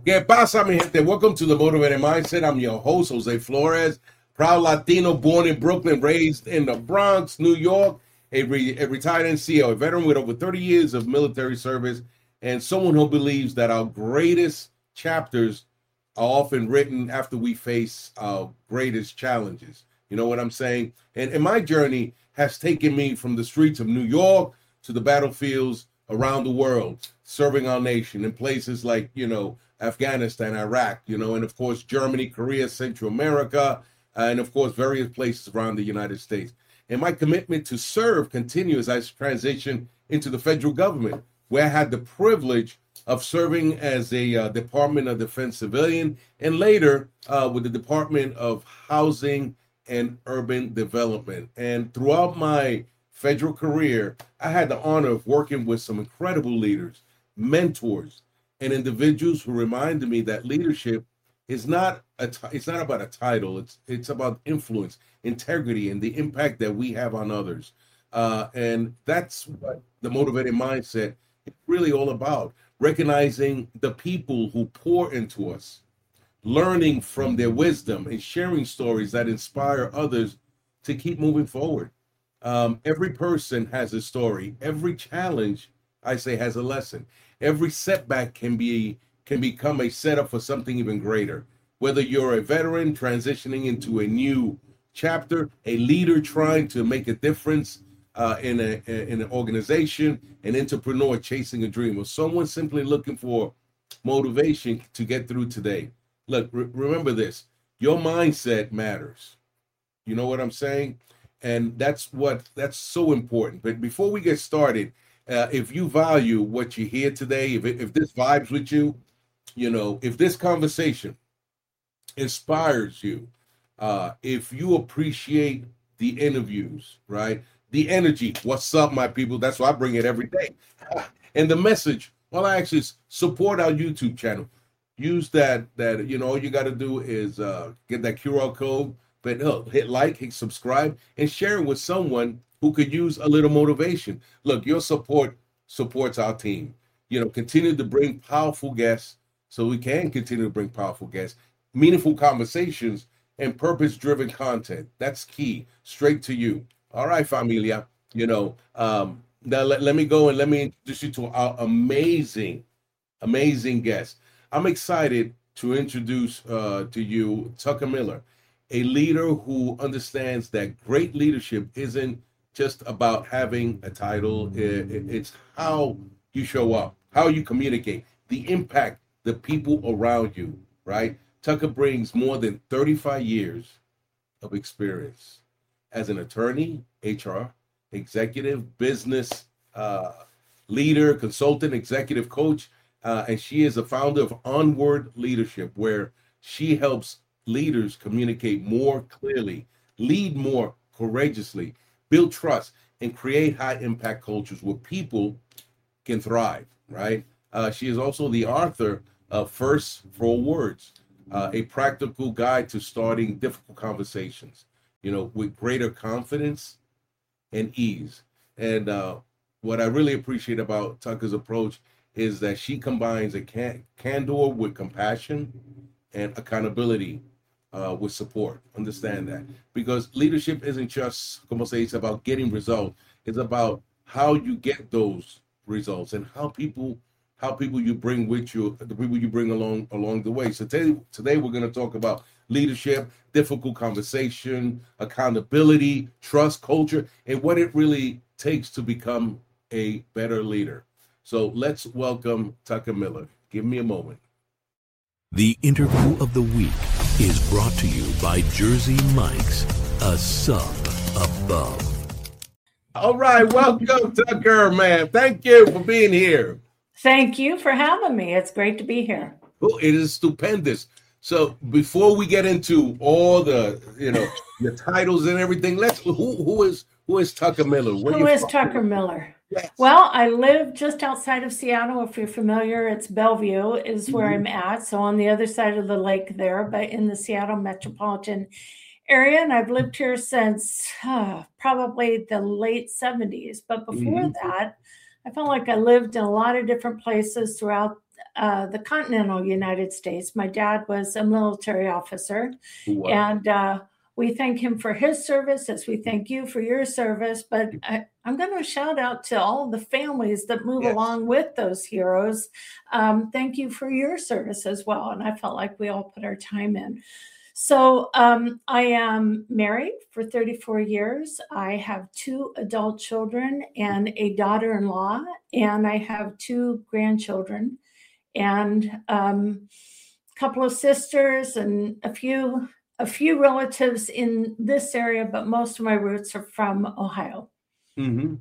¿Qué pasa, mi gente? Welcome to the Motivated Mindset. I'm your host, Jose Flores, proud Latino, born in Brooklyn, raised in the Bronx, New York, a retired NCO, a veteran with over 30 years of military service, and someone who believes that our greatest chapters are often written after we face our greatest challenges. You know what I'm saying? And my journey has taken me from the streets of New York to the battlefields around the world, serving our nation in places like, Afghanistan, Iraq, and of course, Germany, Korea, Central America, and of course, various places around the United States. And my commitment to serve continues as I transition into the federal government, where I had the privilege of serving as a Department of Defense civilian and later with the Department of Housing and Urban Development. And throughout my federal career, I had the honor of working with some incredible leaders, mentors, and individuals who reminded me that leadership is it's not about a title. It's about influence, integrity, and the impact that we have on others. And that's what the Motivated Mindset is really all about. Recognizing the people who pour into us, learning from their wisdom, and sharing stories that inspire others to keep moving forward. Every person has a story. Every challenge, I say, has a lesson. Every setback can become a setup for something even greater. Whether you're a veteran transitioning into a new chapter, a leader trying to make a difference in an organization, an entrepreneur chasing a dream, or someone simply looking for motivation to get through today. Look, remember this: your mindset matters. You know what I'm saying? And that's so important. But before we get started, if you value what you hear today, if this vibes with you, if this conversation inspires you, if you appreciate the interviews, right? The energy, what's up, my people? That's why I bring it every day. And the message, well, I actually support our YouTube channel. Use that, all you got to do is get that QR code, but hit like, hit subscribe, and share it with someone who could use a little motivation. Look, your support supports our team. Continue to bring powerful guests so we can continue to bring powerful guests, meaningful conversations, and purpose-driven content. That's key, straight to you. All right, familia. Now let me go and let me introduce you to our amazing guest. I'm excited to introduce to you Tucker Miller, a leader who understands that great leadership isn't just about having a title. It's how you show up, how you communicate, the impact the people around you, right? Tucker brings more than 35 years of experience as an attorney, HR, executive, business leader, consultant, executive coach, and she is the founder of Onward Leadership, where she helps leaders communicate more clearly, lead more courageously, build trust, and create high-impact cultures where people can thrive, right? She is also the author of First 4 Words, a practical guide to starting difficult conversations, with greater confidence and ease. And what I really appreciate about Tucker's approach is that she combines a candor with compassion and accountability with support. Understand that, because leadership isn't just, como se dice, about getting results. It's about how you get those results and how people you bring with you, the people you bring along the way. So today we're going to talk about leadership, difficult conversation, accountability, trust, culture, and what it really takes to become a better leader. So let's welcome Tucker Miller. Give me a moment. The interview of the week is brought to you by Jersey Mike's, a sub above. All right, welcome, Tucker, man. Thank you for being here. Thank you for having me. It's great to be here. Oh, it is stupendous. So before we get into all the, the titles and everything, who is Tucker Miller? Who is Tucker Miller? Yes. Well, I live just outside of Seattle. If you're familiar, it's Bellevue is where I'm at. So on the other side of the lake there, but in the Seattle metropolitan area. And I've lived here since probably the late 70s. But before that, I felt like I lived in a lot of different places throughout the continental United States. My dad was a military officer, Wow. and we thank him for his service as we thank you for your service. But I'm going to shout out to all the families that move Yes. along with those heroes. Thank you for your service as well. And I felt like we all put our time in. So I am married for 34 years. I have 2 adult children and a daughter-in-law, and I have 2 grandchildren and a couple of sisters and a few relatives in this area, but most of my roots are from Ohio. Mm-hmm.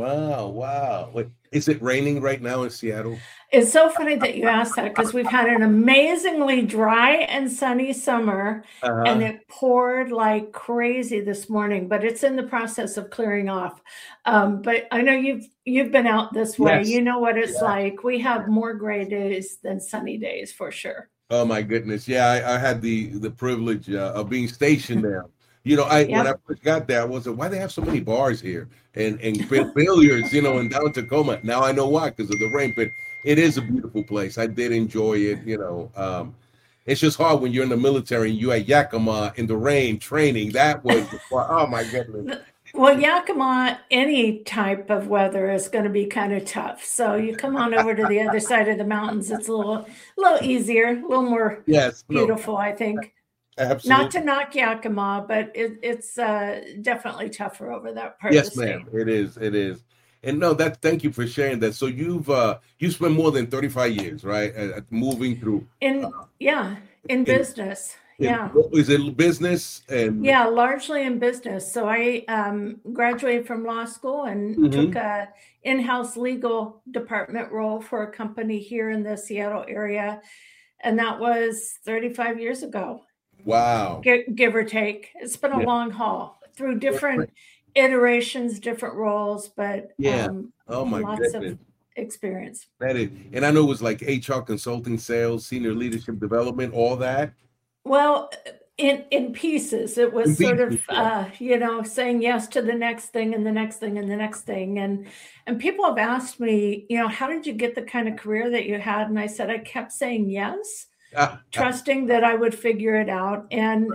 Wow. Wait, is it raining right now in Seattle? It's so funny that you asked that because we've had an amazingly dry and sunny summer, and it poured like crazy this morning, but it's in the process of clearing off. But I know you've been out this way. Yes. You know what it's like. We have more gray days than sunny days for sure. Oh my goodness. Yeah, I had the privilege of being stationed there. You know, when I first got there, I was like, why they have so many bars here and billiards, you know, in down Tacoma. Now I know why, because of the rain, but it is a beautiful place. I did enjoy it, you know. It's just hard when you're in the military and you at Yakima in the rain training. That was, oh my goodness. Well, Yakima, any type of weather is going to be kind of tough. So you come on over to the other side of the mountains. It's a little easier, a little more beautiful, I think. Absolutely. Not to knock Yakima, but it's definitely tougher over that part of the state. Yes, ma'am. It is. And no, thank you for sharing that. So you spent more than 35 years, right? Moving through. In business. Yeah. Is it business? Yeah, largely in business. So I graduated from law school and took a in-house legal department role for a company here in the Seattle area. And that was 35 years ago. Wow. Give or take. It's been a long haul through different iterations, different roles, but lots of experience. That is. And I know it was like HR consulting, sales, senior leadership development, all that. Well, in pieces, it was sort of, saying yes to the next thing and the next thing and the next thing. And people have asked me, how did you get the kind of career that you had? And I said, I kept saying yes. Trusting that I would figure it out. And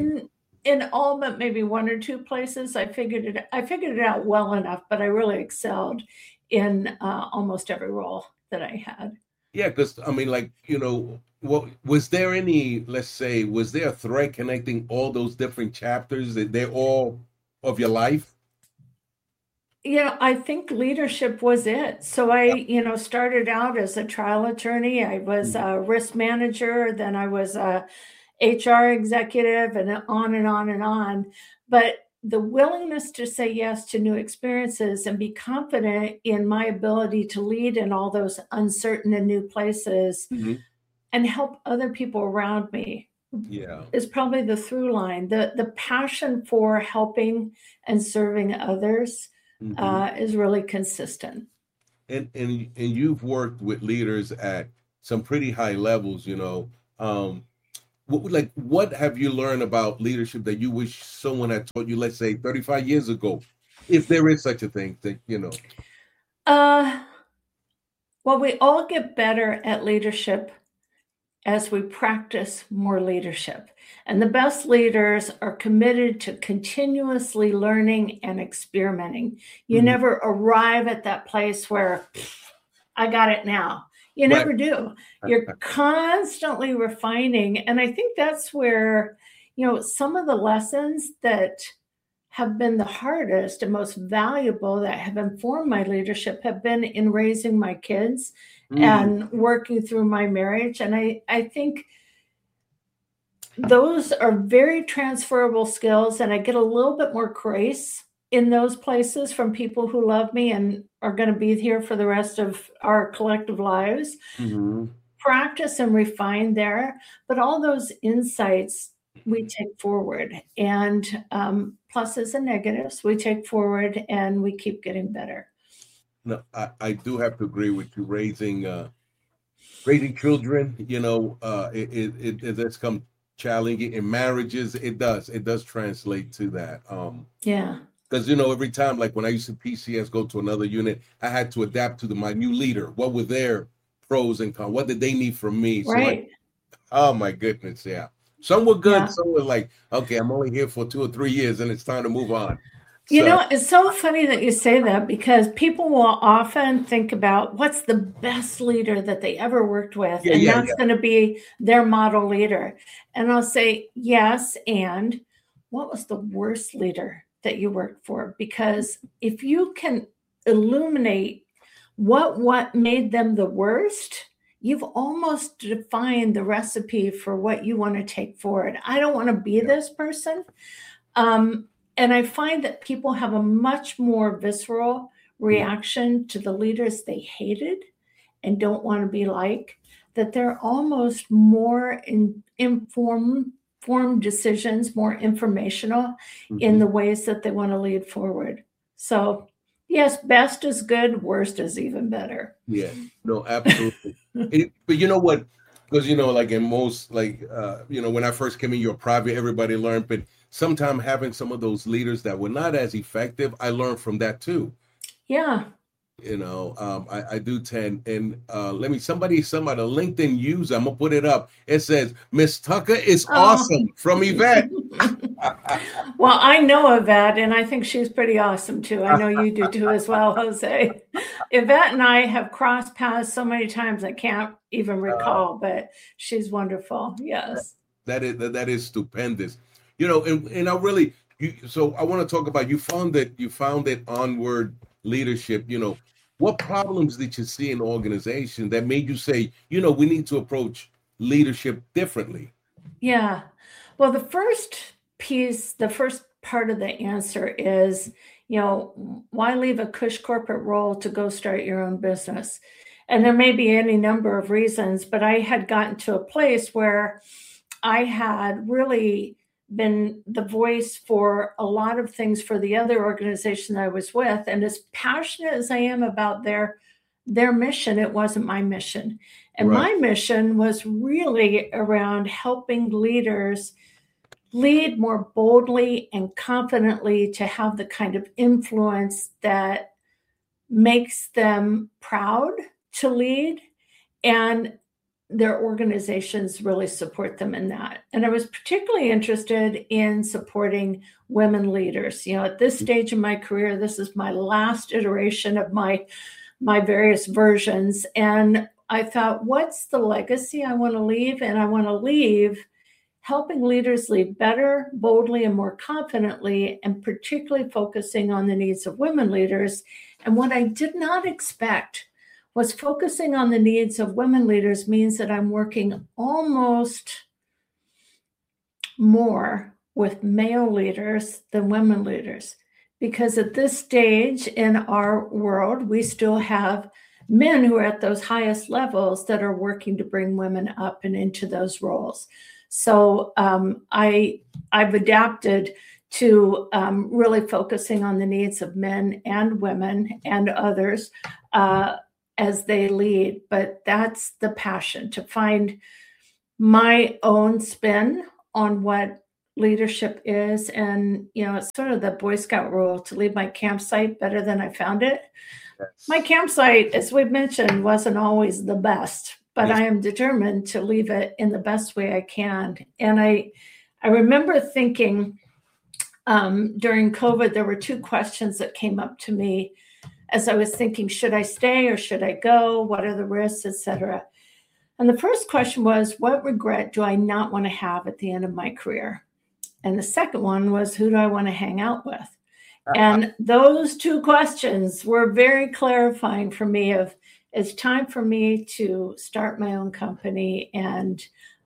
in all but maybe 1 or 2 places, I figured it out well enough, but I really excelled in almost every role that I had. Yeah, because I mean, was there a thread connecting all those different chapters? That they're all of your life? I think leadership was it. So I, started out as a trial attorney. I was a risk manager. Then I was a HR executive and on and on and on. But the willingness to say yes to new experiences and be confident in my ability to lead in all those uncertain and new places and help other people around me is probably the through line. The passion for helping and serving others is really consistent. And you've worked with leaders at some pretty high levels, what have you learned about leadership that you wish someone had taught you, let's say 35 years ago, if there is such a thing that, Well, we all get better at leadership as we practice more leadership. And the best leaders are committed to continuously learning and experimenting. You never arrive at that place where I got it now. You never do. You're constantly refining. And I think that's where, some of the lessons that have been the hardest and most valuable that have informed my leadership have been in raising my kids and working through my marriage. And I think those are very transferable skills, and I get a little bit more grace in those places from people who love me and are going to be here for the rest of our collective lives. Practice and refine there, but all those insights we take forward, and pluses and negatives we take forward, and we keep getting better. No, I do have to agree with you. Raising children, it does come challenging. In marriages, it does translate to that. Because every time, like when I used to PCS go to another unit, I had to adapt to my new leader. What were their pros and cons. What did they need from me? So Right. oh my goodness, yeah. Some were good. Yeah. Some were like, okay, I'm only here for 2 or 3 years, and it's time to move on. You So know, it's so funny that you say that because people will often think about what's the best leader that they ever worked with, and that's going to be their model leader. And I'll say, yes, and what was the worst leader that you worked for? Because if you can illuminate what made them the worst, you've almost defined the recipe for what you want to take forward. I don't want to be this person. And I find that people have a much more visceral reaction to the leaders they hated and don't want to be like, that they're almost more informed decisions, more informational in the ways that they want to lead forward. So yes, best is good, worst is even better. Yeah, no, absolutely. But you know what? Because, like in most, when I first came in, you're private, everybody learned, but sometimes having some of those leaders that were not as effective, I learned from that too. Yeah. I do tend, and somebody, a LinkedIn user, I'm gonna put it up. It says, Miss Tucker is awesome from Yvette. Well, I know Yvette, and I think she's pretty awesome too. I know you do too as well, Jose. Yvette and I have crossed paths so many times I can't even recall, but she's wonderful. Yes. That is stupendous. And I really, so I want to talk about, you founded Onward Leadership. What problems did you see in the organization that made you say, we need to approach leadership differently? Yeah. Well, the first part of the answer is, why leave a cush corporate role to go start your own business? And there may be any number of reasons, but I had gotten to a place where I had really been the voice for a lot of things for the other organization I was with. And as passionate as I am about their mission, it wasn't my mission. And my mission was really around helping leaders lead more boldly and confidently, to have the kind of influence that makes them proud to lead, and their organizations really support them in that. And I was particularly interested in supporting women leaders. At this stage in my career, this is my last iteration of my various versions. And I thought, what's the legacy I want to leave? And I want to leave helping leaders lead better, boldly, and more confidently, and particularly focusing on the needs of women leaders. And what I did not expect was focusing on the needs of women leaders means that I'm working almost more with male leaders than women leaders. Because at this stage in our world, we still have men who are at those highest levels that are working to bring women up and into those roles. So I've adapted to really focusing on the needs of men and women and others as they lead. But that's the passion, to find my own spin on what leadership is. And, it's sort of the Boy Scout rule, to leave my campsite better than I found it. Yes. My campsite, as we've mentioned, wasn't always the best, but I am determined to leave it in the best way I can. And I remember thinking during COVID, there were two questions that came up to me as I was thinking, should I stay or should I go? What are the risks, et cetera? And the first question was, what regret do I not want to have at the end of my career? And the second one was, who do I want to hang out with? And those two questions were very clarifying for me of, it's time for me to start my own company and,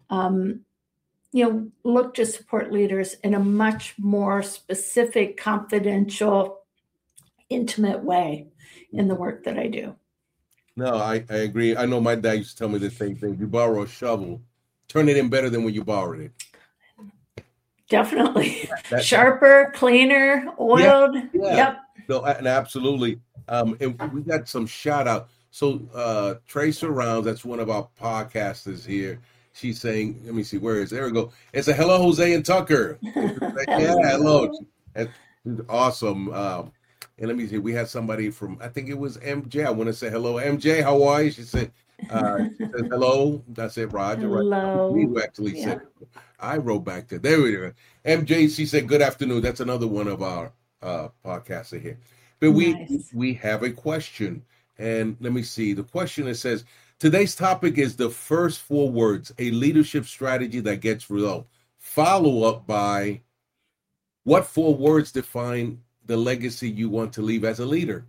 look to support leaders in a much more specific, confidential, intimate way in the work that I do. No, I agree. I know my dad used to tell me the same thing. You borrow a shovel, turn it in better than when you borrowed it. Definitely. Sharper, cleaner, oiled. Yeah. Yep. No, and absolutely. And we got some shout out. So Tracer Rounds, that's one of our podcasters here. She's saying, let me see, where is it? There we go. It's a hello, Jose and Tucker. Yeah, hello. That's awesome. And let me see, we had somebody from, I think it was MJ. I want to say hello, MJ. How are you? She said, She says, hello. That's it, Roger. Right. Me Hello. who actually Yeah. said it. I wrote back there. There we go. MJ, she said, good afternoon. That's another one of our podcasts here. But Nice. we have a question. And let me see. The question, it says, today's topic is the first 4 words, a leadership strategy that gets results. Follow up by, what 4 words define the legacy you want to leave as a leader?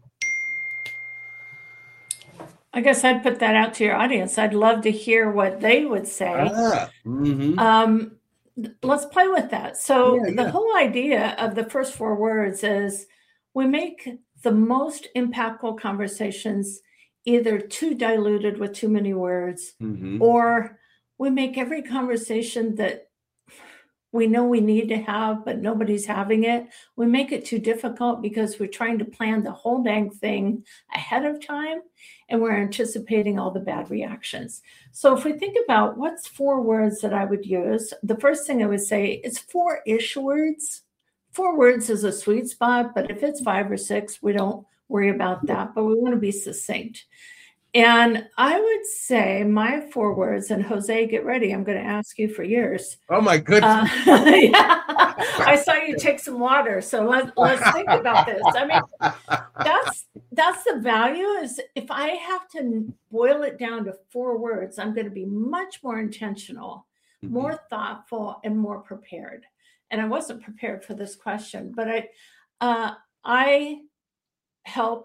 I guess I'd put that out to your audience. I'd love to hear what they would say. Let's play with that. So the whole idea of the first 4 words is we make the most impactful conversations either too diluted with too many words, or we make every conversation that we know we need to have, but nobody's having it. We make it too difficult because we're trying to plan the whole dang thing ahead of time, and we're anticipating all the bad reactions. So if we think about what's 4 words that I would use, the first thing I would say is 4-ish words. 4 words is a sweet spot, but if it's 5 or 6, we don't worry about that, but we want to be succinct. And I would say my 4 words, and Jose, get ready. I'm going to ask you for yours. Oh my goodness. Yeah. I saw you take some water. So let's think about this. I mean, that's the value, is if I have to boil it down to 4 words, I'm going to be much more intentional, more thoughtful, and more prepared. And I wasn't prepared for this question, but I help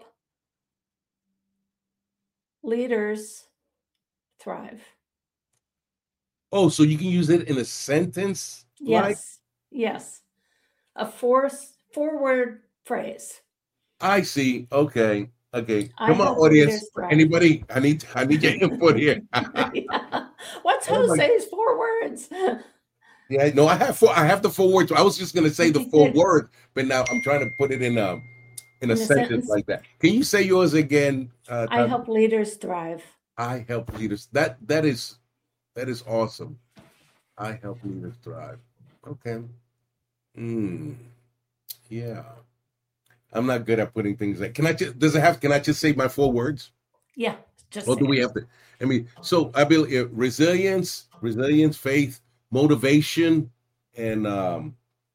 leaders thrive. Oh, so you can use it in a sentence? Yes. Yes. A 4-word phrase. I see. Okay. Come I on, help audience. leaders thrive. Anybody? I need your input here. Yeah. What's Jose's 4 words? Yeah, no, I have the 4 words. I was just gonna say the 4 words, but now I'm trying to put it in a sentence like that. Can you say yours again? I help leaders thrive. I help leaders. That is awesome. I help leaders thrive. Okay. Yeah. I'm not good at putting things like. Can I just say my 4 words? Yeah. Just. Or do we have to? I mean, so I believe resilience, faith, motivation, and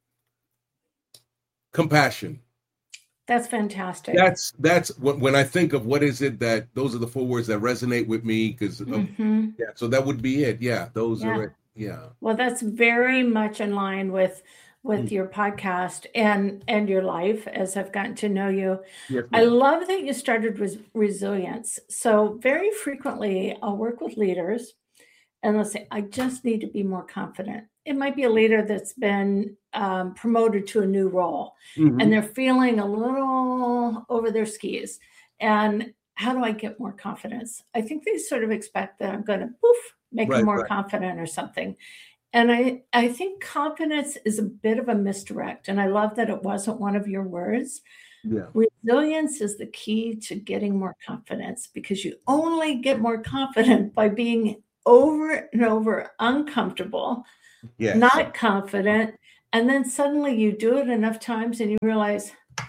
compassion. That's fantastic. That's when I think of what is it that those are the 4 words that resonate with me, because yeah, so that would be it. Yeah, those are it. Yeah. Well, that's very much in line with your podcast and your life as I've gotten to know you. Yes, I love that you started with resilience. So very frequently I'll work with leaders and they'll say, I just need to be more confident. It might be a leader that's been promoted to a new role and they're feeling a little over their skis. And how do I get more confidence? I think they sort of expect that I'm going to make them more confident or something. And I think confidence is a bit of a misdirect. And I love that it wasn't one of your words. Yeah. Resilience is the key to getting more confidence, because you only get more confident by being over and over uncomfortable, not confident. And then suddenly you do it enough times and you realize,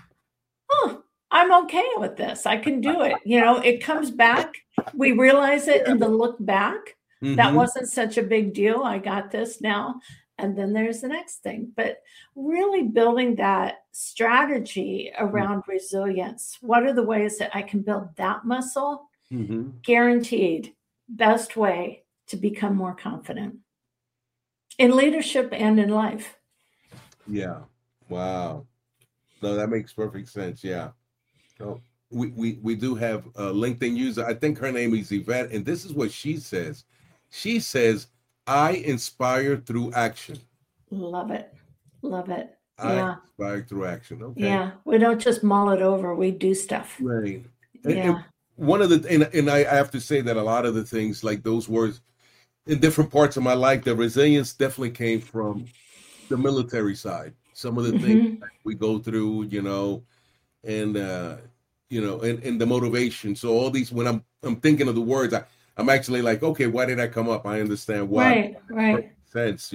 oh, I'm okay with this. I can do it. It comes back. We realize it in the look back. That wasn't such a big deal. I got this now. And then there's the next thing. But really building that strategy around resilience. What are the ways that I can build that muscle? Guaranteed best way to become more confident in leadership and in life. Yeah. Wow. No, that makes perfect sense. Yeah. So we do have a LinkedIn user. I think her name is Yvette, and this is what she says. She says, I inspire through action. Love it. Love it. I inspire through action. Okay. Yeah. We don't just mull it over. We do stuff. Right. And one of the, and I have to say that a lot of the things, like those words in different parts of my life, the resilience definitely came from the military side. Some of the things that we go through, and the motivation. So all these, when I'm thinking of the words, I'm actually like, okay, why did that come up? I understand why. Right. Sense,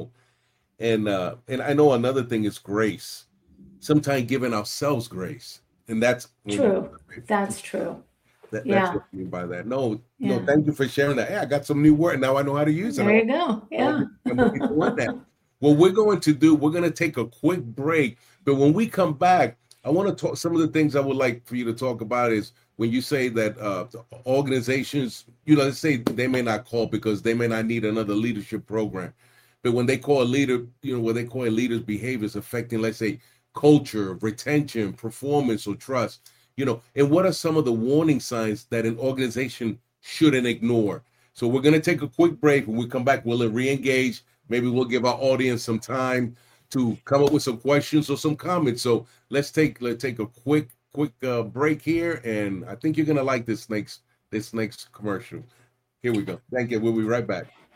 and I know another thing is grace. Sometimes giving ourselves grace, and that's true. That's true. That's Yeah. what I mean by that. No, Yeah. thank you for sharing that. Hey, I got some new word. Now I know how to use it. There you go. Yeah. I'm gonna be doing that. What we're going to do, we're going to take a quick break. But when we come back, I want to talk. Some of the things I would like for you to talk about is when you say that organizations, let's say they may not call because they may not need another leadership program. But when they call a leader, what they call a leader's behaviors affecting, let's say, culture, retention, performance, or trust, and what are some of the warning signs that an organization shouldn't ignore? So we're going to take a quick break. When we come back, we'll re-engage. Maybe we'll give our audience some time to come up with some questions or some comments. So let's take a quick break here, and I think you're going to like this next commercial. Here we go. Thank you. We'll be right back.